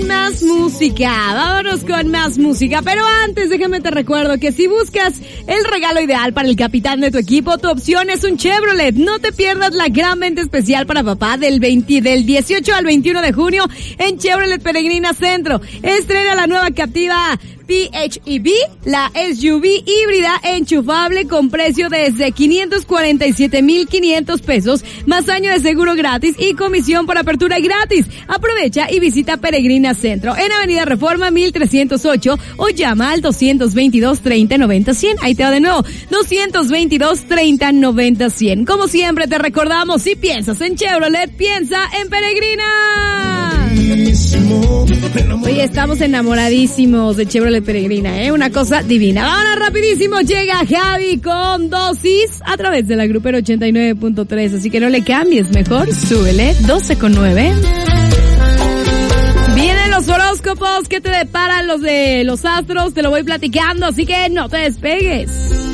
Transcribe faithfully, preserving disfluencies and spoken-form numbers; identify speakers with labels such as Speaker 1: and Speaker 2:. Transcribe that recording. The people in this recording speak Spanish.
Speaker 1: más música. Vámonos con más música. Pero antes, déjame te recuerdo que si buscas el regalo ideal para el capitán de tu equipo, tu opción es un Chevrolet. No te pierdas la gran venta especial para papá del veinte, del dieciocho al veintiuno de junio en Chevrolet Peregrina Centro. Estrena la nueva Captiva P H E V, la S U V híbrida enchufable con precio desde quinientos cuarenta y siete mil quinientos pesos, más año de seguro gratis y comisión por apertura gratis. Aprovecha y visita Peregrina Centro en Avenida Reforma mil trescientos ocho o llama al doscientos veintidós, treinta, noventa, cien. Ahí te va de nuevo, doscientos veintidós, treinta, noventa, cien. Como siempre te recordamos, si piensas en Chevrolet, piensa en Peregrina. Hoy estamos enamoradísimos de Chevrolet Peregrina, ¿eh? Una cosa divina. Ahora rapidísimo llega Javi con Dosis a través de la Grupera ochenta y nueve punto tres, así que no le cambies, mejor súbele. Doce con nueve. Vienen los horóscopos que te deparan los de los astros, te lo voy platicando, así que no te despegues.